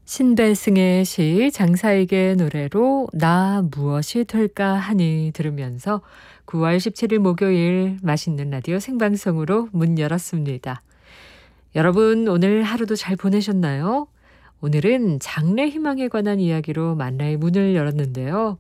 신배승의 시 장사에게 노래로 나 무엇이 될까 하니 들으면서 9월 17일 목요일 맛있는 라디오 생방송으로 문 열었습니다. 여러분 오늘 하루도 잘 보내셨나요? 오늘은 장래 희망에 관한 이야기로 만나의 문을 열었는데요.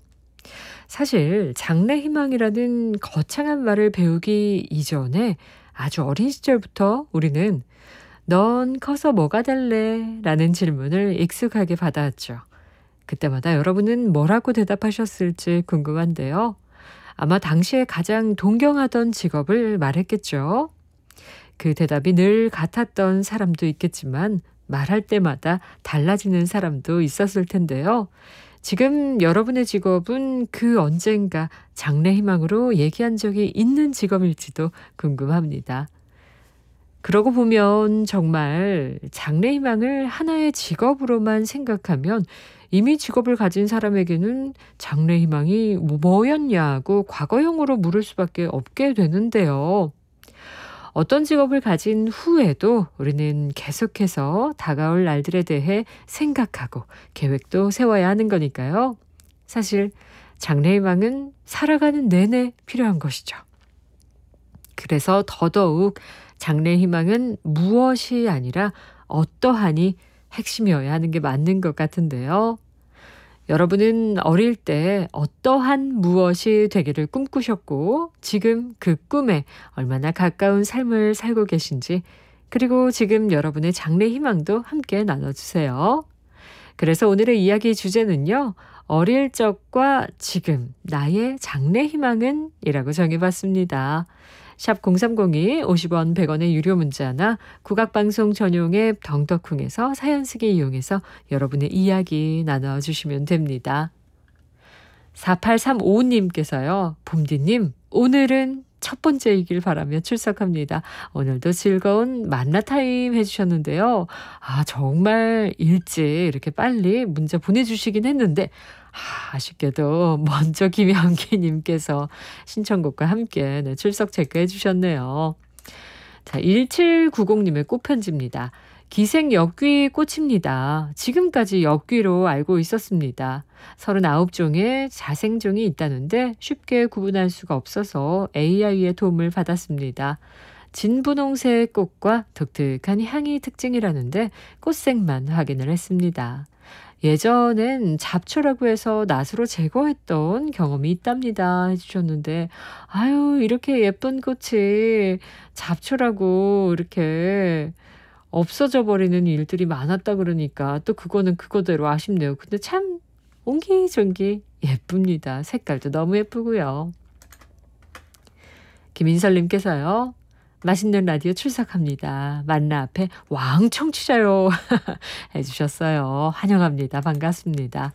사실 장래 희망이라는 거창한 말을 배우기 이전에 아주 어린 시절부터 우리는 넌 커서 뭐가 될래? 라는 질문을 익숙하게 받아왔죠. 그때마다 여러분은 뭐라고 대답하셨을지 궁금한데요. 아마 당시에 가장 동경하던 직업을 말했겠죠. 그 대답이 늘 같았던 사람도 있겠지만 말할 때마다 달라지는 사람도 있었을 텐데요. 지금 여러분의 직업은 그 언젠가 장래 희망으로 얘기한 적이 있는 직업일지도 궁금합니다. 그러고 보면 정말 장래 희망을 하나의 직업으로만 생각하면 이미 직업을 가진 사람에게는 장래 희망이 뭐였냐고 과거형으로 물을 수밖에 없게 되는데요. 어떤 직업을 가진 후에도 우리는 계속해서 다가올 날들에 대해 생각하고 계획도 세워야 하는 거니까요. 사실 장래 희망은 살아가는 내내 필요한 것이죠. 그래서 더더욱 장래 희망은 무엇이 아니라 어떠하니 핵심이어야 하는 게 맞는 것 같은데요. 여러분은 어릴 때 어떠한 무엇이 되기를 꿈꾸셨고 지금 그 꿈에 얼마나 가까운 삶을 살고 계신지 그리고 지금 여러분의 장래 희망도 함께 나눠주세요. 그래서 오늘의 이야기 주제는요. 어릴 적과 지금 나의 장래 희망은? 이라고 정해봤습니다. 샵 0302 50원 100원의 유료 문자나 국악방송 전용 앱 덩덕쿵에서 사연 쓰기 이용해서 여러분의 이야기 나눠주시면 됩니다. 4835님께서요. 봄디님 오늘은 첫 번째이길 바라며 출석합니다. 오늘도 즐거운 만나타임 해주셨는데요. 정말 일찍 이렇게 빨리 문자 보내주시긴 했는데 아쉽게도 먼저 김영기님께서 신청곡과 함께 출석 체크해 주셨네요. 자, 1790님의 꽃편지입니다. 기생 역귀 꽃입니다. 지금까지 역귀로 알고 있었습니다. 39종의 자생종이 있다는데 쉽게 구분할 수가 없어서 AI의 도움을 받았습니다. 진분홍색 꽃과 독특한 향이 특징이라는데 꽃색만 확인을 했습니다. 예전엔 잡초라고 해서 낫으로 제거했던 경험이 있답니다 해주셨는데 이렇게 예쁜 꽃이 잡초라고 이렇게 없어져 버리는 일들이 많았다 그러니까 또 그거는 그거대로 아쉽네요. 근데 참 옹기종기 예쁩니다. 색깔도 너무 예쁘고요. 김인설님께서요. 맛있는 라디오 출석합니다. 만나 앞에 왕 청취자요 해주셨어요. 환영합니다. 반갑습니다.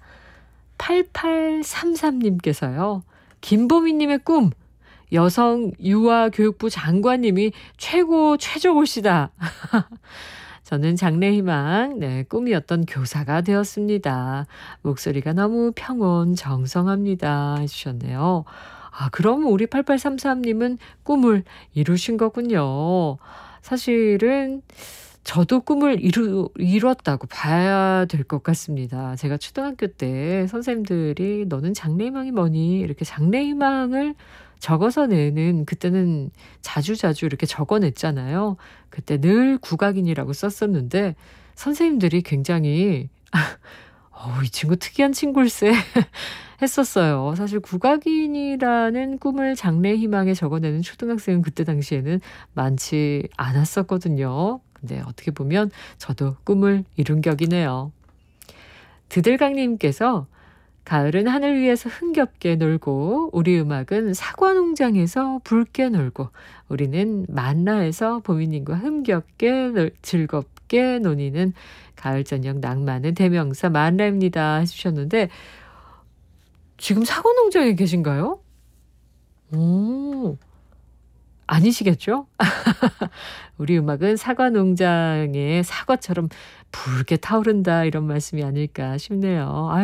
8833님께서요. 김보미님의 꿈 여성 유아교육부 장관님이 최저골시다. 저는 장래 희망 꿈이었던 교사가 되었습니다. 목소리가 너무 평온 정성합니다 해주셨네요. 그럼 우리 8833님은 꿈을 이루신 거군요. 사실은 저도 꿈을 이뤘다고 봐야 될 것 같습니다. 제가 초등학교 때 선생님들이 너는 장래희망이 뭐니? 이렇게 장래희망을 적어서 내는 그때는 자주자주 이렇게 적어냈잖아요. 그때 늘 국악인이라고 썼었는데 선생님들이 굉장히 이 친구 특이한 친구일세 했었어요. 사실 국악인이라는 꿈을 장래 희망에 적어내는 초등학생은 그때 당시에는 많지 않았었거든요. 근데 어떻게 보면 저도 꿈을 이룬 격이네요. 드들강님께서 가을은 하늘 위에서 흥겹게 놀고 우리 음악은 사과농장에서 붉게 놀고 우리는 만나에서 보미님과 흥겹게 즐겁게 논의는 가을 저녁 낭만의 대명사 만라입니다 해주셨는데 지금 사과농장에 계신가요? 아니시겠죠? 우리 음악은 사과농장의 사과처럼 붉게 타오른다 이런 말씀이 아닐까 싶네요.